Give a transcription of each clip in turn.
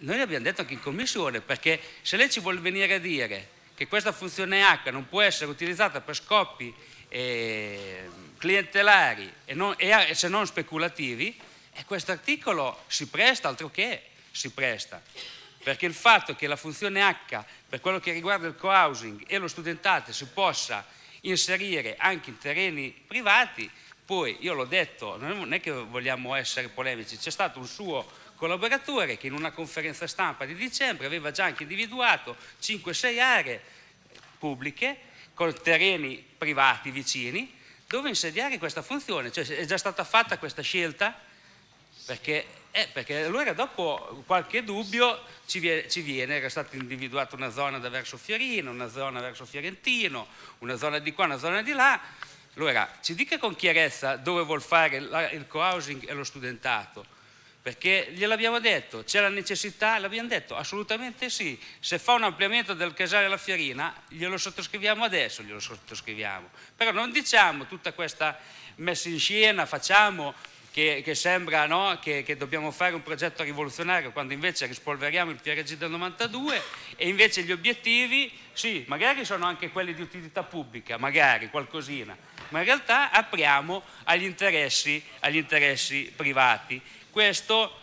noi l'abbiamo detto anche in commissione, perché se lei ci vuole venire a dire che questa funzione H non può essere utilizzata per scopi clientelari e se non speculativi, questo articolo si presta, altro che si presta, perché il fatto che la funzione H per quello che riguarda il co-housing e lo studentato si possa inserire anche in terreni privati, poi io l'ho detto, non è che vogliamo essere polemici, c'è stato un suo collaboratore che in una conferenza stampa di dicembre aveva già anche individuato 5-6 aree pubbliche con terreni privati vicini dove insediare questa funzione, cioè è già stata fatta questa scelta, perché allora dopo qualche dubbio ci viene, era stata individuata una zona da verso Fiorino, una zona verso Fiorentino, una zona di qua, una zona di là. Allora ci dica con chiarezza dove vuol fare il co-housing e lo studentato, perché gliel'abbiamo detto, c'è la necessità, l'abbiamo detto assolutamente sì, se fa un ampliamento del Casale alla Fiorina glielo sottoscriviamo adesso, però non diciamo tutta questa messa in scena, facciamo che sembra, no, che dobbiamo fare un progetto rivoluzionario quando invece rispolveriamo il PRG del 92 e invece gli obiettivi, sì, magari sono anche quelli di utilità pubblica, magari qualcosina, ma in realtà apriamo agli interessi privati. Questo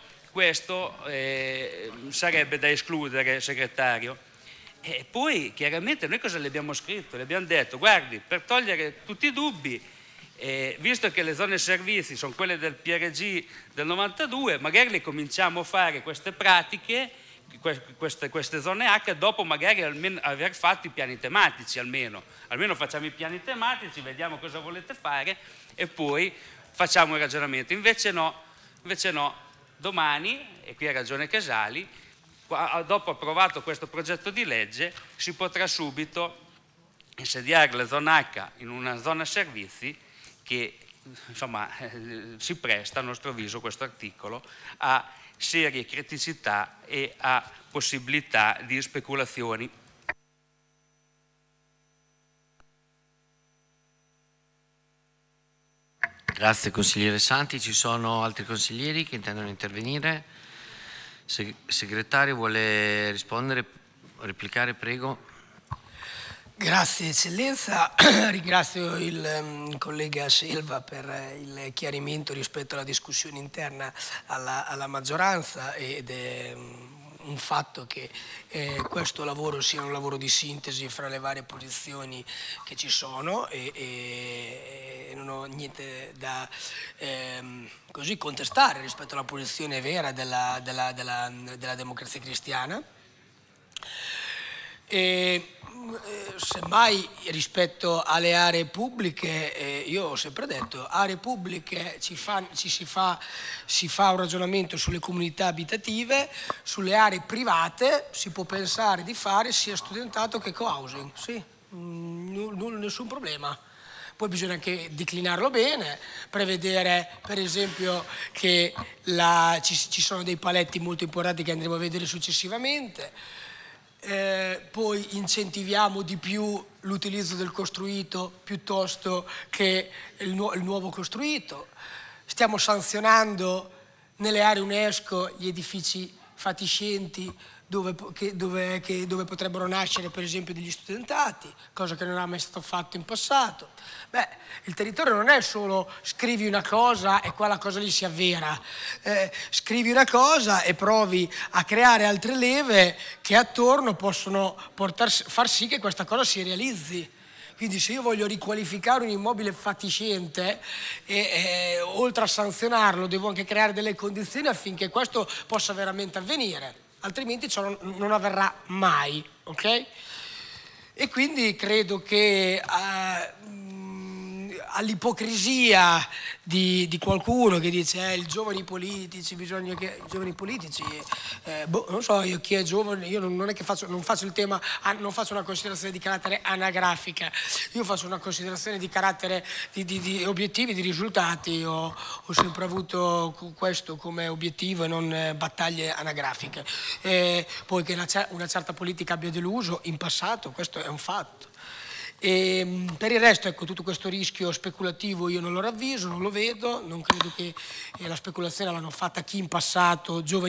sarebbe da escludere, segretario. E poi chiaramente noi cosa le abbiamo scritto? Le abbiamo detto, guardi, per togliere tutti i dubbi, visto che le zone servizi sono quelle del PRG del 92, magari le cominciamo a fare queste pratiche, queste zone H, dopo magari almeno aver fatto i piani tematici, almeno facciamo i piani tematici, vediamo cosa volete fare e poi facciamo il ragionamento. Invece no, domani, e qui ha ragione Casali, dopo approvato questo progetto di legge si potrà subito insediare la zona H in una zona servizi che insomma si presta a nostro avviso questo articolo a serie criticità e a possibilità di speculazioni. Grazie consigliere Santi, ci sono altri consiglieri che intendono intervenire? Segretario vuole rispondere, replicare, prego. Grazie Eccellenza, ringrazio il collega Selva per il chiarimento rispetto alla discussione interna alla maggioranza ed è un fatto che questo lavoro sia un lavoro di sintesi fra le varie posizioni che ci sono e non ho niente da così contestare rispetto alla posizione vera della Democrazia Cristiana. Semmai rispetto alle aree pubbliche, io ho sempre detto, aree pubbliche si fa un ragionamento sulle comunità abitative, sulle aree private si può pensare di fare sia studentato che co-housing, sì, nessun problema. Poi bisogna anche declinarlo bene, prevedere per esempio che ci sono dei paletti molto importanti che andremo a vedere successivamente. Poi incentiviamo di più l'utilizzo del costruito piuttosto che il nuovo costruito. Stiamo sanzionando nelle aree UNESCO gli edifici fatiscenti dove potrebbero nascere per esempio degli studentati, cosa che non è mai stato fatto in passato. Il territorio non è solo scrivi una cosa e quella cosa lì si avvera, scrivi una cosa e provi a creare altre leve che attorno possono far sì che questa cosa si realizzi. Quindi se io voglio riqualificare un immobile fatiscente oltre a sanzionarlo devo anche creare delle condizioni affinché questo possa veramente avvenire, altrimenti ciò non avverrà mai, ok? E quindi credo che all'ipocrisia di qualcuno che dice i giovani politici, bisogna che i giovani politici, non so io chi è giovane, io non è che non faccio il tema, non faccio una considerazione di carattere anagrafica, io faccio una considerazione di carattere di obiettivi, di risultati, ho sempre avuto questo come obiettivo e non battaglie anagrafiche. Poi che una certa politica abbia deluso in passato, questo è un fatto. E per il resto, ecco, tutto questo rischio speculativo io non lo ravviso, non lo vedo, non credo che la speculazione l'hanno fatta chi in passato, giovani